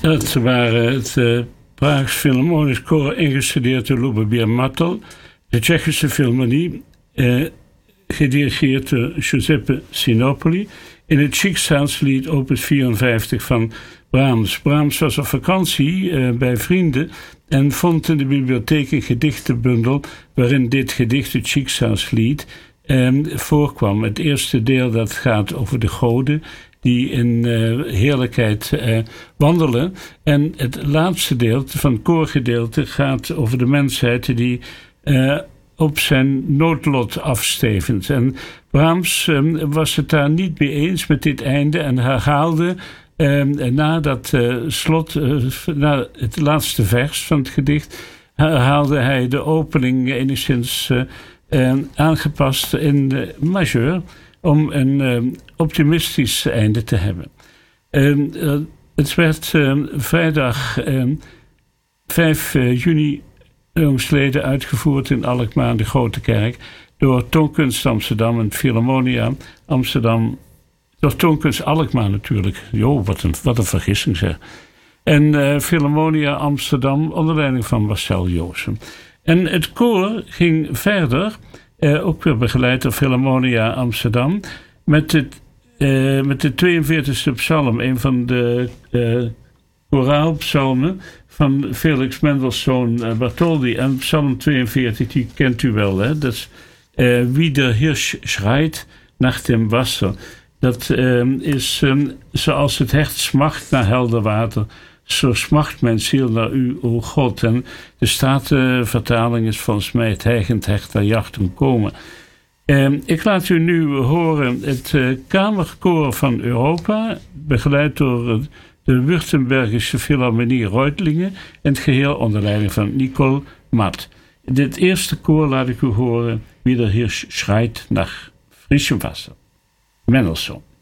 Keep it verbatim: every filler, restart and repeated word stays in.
Dat waren het uh, Praags Philharmonisch Koor, ingestudeerd door Lubomir Matl. De Tsjechische Philharmonie, uh, gedirigeerd door Giuseppe Sinopoli. In het Schicksalslied opus vierenvijftig van Brahms. Brahms was op vakantie uh, bij vrienden en vond in de bibliotheek een gedichtenbundel waarin dit gedicht, het Schicksalslied, um, voorkwam. Het eerste deel dat gaat over de goden die in uh, heerlijkheid uh, wandelen. En het laatste deel van het koorgedeelte gaat over de mensheid die uh, op zijn noodlot afstevend. En Brahms um, was het daar niet mee eens met dit einde en herhaalde uh, na dat uh, slot, uh, na het laatste vers van het gedicht, herhaalde hij de opening enigszins uh, uh, aangepast in de majeur, om een uh, optimistisch einde te hebben. Uh, uh, het werd uh, vrijdag uh, vijf juni jongsleden uitgevoerd in Alkmaar, de Grote Kerk, door Toonkunst Amsterdam en Philharmonia Amsterdam. Door Toonkunst Alkmaar natuurlijk. Jo, wat een, wat een vergissing zeg. En uh, Philharmonia Amsterdam onder leiding van Marcel Joosen. En het koor ging verder, Uh, ook weer begeleid door Philharmonia Amsterdam, met, het, uh, met de tweeënveertigste psalm, een van de uh, koraalpsalmen van Felix Mendelssohn uh, Bartholdy. En psalm tweeënveertig, die kent u wel, hè? Dat is uh, Wie der Hirsch schreit nach dem Wasser. Dat uh, is um, zoals het hert smacht naar helder water, zo smacht mijn ziel naar u, o God. En de Statenvertaling is volgens mij het hijgend hecht der jachten komen. Eh, ik laat u nu horen het uh, Kamerkoor van Europa, begeleid door uh, de Württembergische Philharmonie Reutlingen, en het geheel onder leiding van Nicole Matt. Dit eerste koor laat ik u horen, Wie der Hirsch schreit nach frischem Wasser. Mendelssohn.